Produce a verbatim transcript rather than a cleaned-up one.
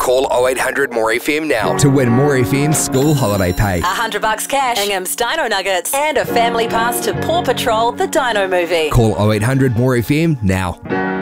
Call oh eight hundred more F M now to win More F M school holiday pay. A hundred bucks cash, Ingham's Dino Nuggets, and a family pass to Paw Patrol, the Dino movie. Call oh eight hundred more F M now.